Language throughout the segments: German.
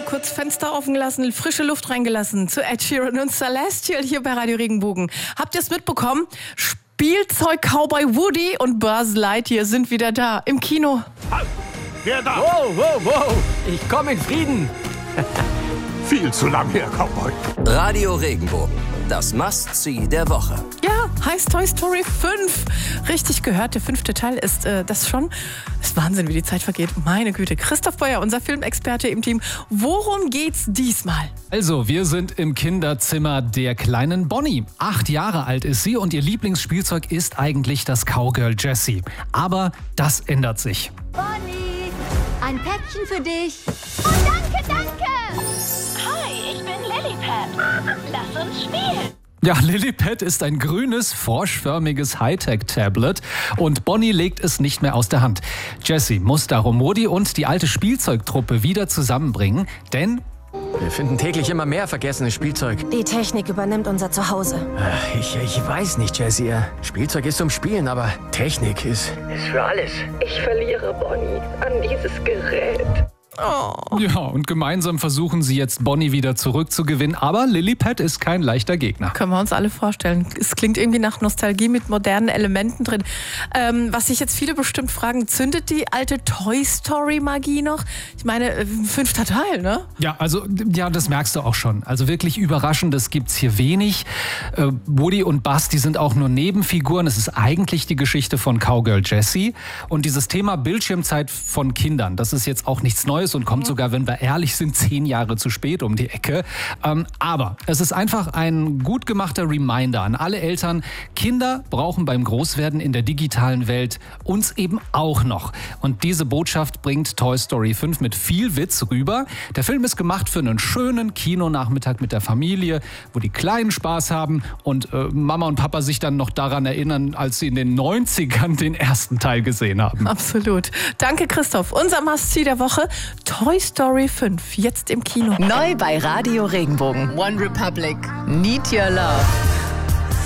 kurz Fenster offen gelassen, frische Luft reingelassen zu Ed Sheeran und Celestial hier bei Radio Regenbogen. Habt ihr es mitbekommen? Spielzeug-Cowboy Woody und Buzz Lightyear sind wieder da im Kino. Halt! Wer da? Wow! Ich komme in Frieden. Viel zu lang her, Cowboy. Radio Regenbogen, das Must-See der Woche. Ja, heißt Toy Story 5. Richtig gehört, der 5. Teil ist das schon. Ist Wahnsinn, wie die Zeit vergeht. Meine Güte. Christoph Beuer, unser Filmexperte im Team. Worum geht's diesmal? Also, wir sind im Kinderzimmer der kleinen Bonnie. 8 Jahre alt ist sie und ihr Lieblingsspielzeug ist eigentlich das Cowgirl Jessie. Aber das ändert sich. Bonnie, ein Päckchen für dich. Oh, danke! Hi, ich bin Lilliput. Lass uns spielen. Ja, Lilliput ist ein grünes, froschförmiges Hightech-Tablet und Bonnie legt es nicht mehr aus der Hand. Jessie muss darum Woody und die alte Spielzeugtruppe wieder zusammenbringen, denn Wir finden täglich immer mehr vergessenes Spielzeug. Die Technik übernimmt unser Zuhause. Ich weiß nicht, Jessie. Spielzeug ist zum Spielen, aber Technik ist für alles. Ich verliere Bonnie an dieses Gerät. Oh. ja, und gemeinsam versuchen sie jetzt Bonnie wieder zurückzugewinnen, aber Lilliput ist kein leichter Gegner. Können wir uns alle vorstellen. Es klingt irgendwie nach Nostalgie mit modernen Elementen drin. Was sich jetzt viele bestimmt fragen, zündet die alte Toy Story Magie noch? Ich meine, 5. Teil, ne? Ja, das merkst du auch schon. Also wirklich Überraschendes gibt's hier wenig. Woody und Buzz, die sind auch nur Nebenfiguren. Es ist eigentlich die Geschichte von Cowgirl Jessie. Und dieses Thema Bildschirmzeit von Kindern, das ist jetzt auch nichts Neues und kommt sogar, wenn wir ehrlich sind, 10 Jahre zu spät um die Ecke. Aber es ist einfach ein gut gemachter Reminder an alle Eltern. Kinder brauchen beim Großwerden in der digitalen Welt uns eben auch noch. Und diese Botschaft bringt Toy Story 5 mit viel Witz rüber. Der Film ist gemacht für einen schönen Kinonachmittag mit der Familie, wo die Kleinen Spaß haben und Mama und Papa sich dann noch daran erinnern, als sie in den 90ern den ersten Teil gesehen haben. Absolut. Danke, Christoph. Unser Must-See der Woche, Toy Story 5, jetzt im Kino. Neu bei Radio Regenbogen. One Republic. Need Your Love.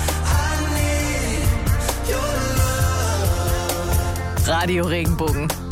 Radio Regenbogen.